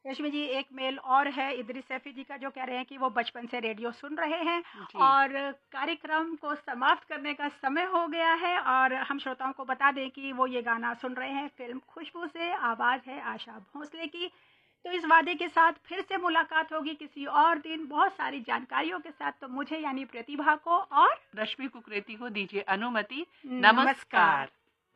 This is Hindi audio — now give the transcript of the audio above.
रश्मि जी, एक मेल और है इदरीस सैफी जी का, जो कह रहे हैं कि वो बचपन से रेडियो सुन रहे हैं जी। और कार्यक्रम को समाप्त करने का समय हो गया है। और हम श्रोताओं को बता दें कि वो ये गाना सुन रहे हैं फिल्म खुशबू से, आवाज़ है आशा भोसले की। तो इस वादे के साथ फिर से मुलाकात होगी किसी और दिन बहुत सारी जानकारियों के साथ। तो मुझे यानी प्रतिभा को और रश्मि कुकरेती को दीजिए अनुमति। नमस्कार। नमस्कार।